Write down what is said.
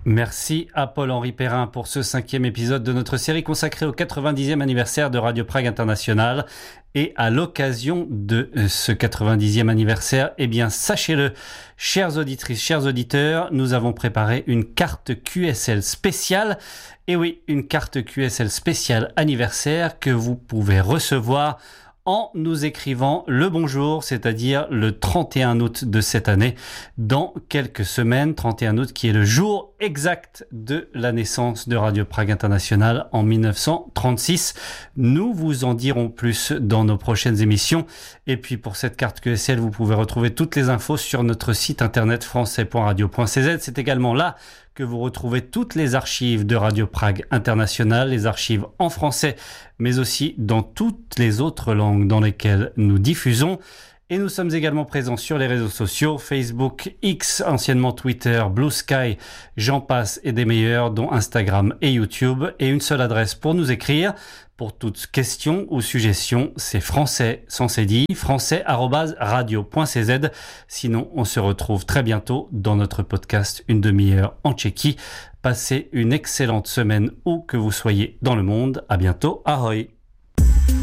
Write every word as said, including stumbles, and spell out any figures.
Merci à Paul-Henri Perrin pour ce cinquième épisode de notre série consacrée au quatre-vingt-dixième anniversaire de Radio Prague International. Et à l'occasion de ce quatre-vingt-dixième anniversaire, eh bien, sachez-le, chères auditrices, chers auditeurs, nous avons préparé une carte Q S L spéciale. Et oui, une carte Q S L spéciale anniversaire que vous pouvez recevoir en nous écrivant le bonjour, c'est-à-dire le trente et un août de cette année, dans quelques semaines, trente et un août qui est le jour exact de la naissance de Radio Prague International en dix-neuf cent trente-six. Nous vous en dirons plus dans nos prochaines émissions. Et puis pour cette carte Q S L, vous pouvez retrouver toutes les infos sur notre site internet français point radio point c z. C'est également là que vous retrouvez toutes les archives de Radio Prague International, les archives en français, mais aussi dans toutes les autres langues dans lesquelles nous diffusons. Et nous sommes également présents sur les réseaux sociaux, Facebook, X, anciennement Twitter, Blue Sky, j'en passe et des meilleurs, dont Instagram et YouTube. Et une seule adresse pour nous écrire. Pour toute question ou suggestion, c'est français sans C D I, français arobase radio point c z. Sinon, on se retrouve très bientôt dans notre podcast Une demi-heure en Tchéquie. Passez une excellente semaine où que vous soyez dans le monde. À bientôt. Ahoj!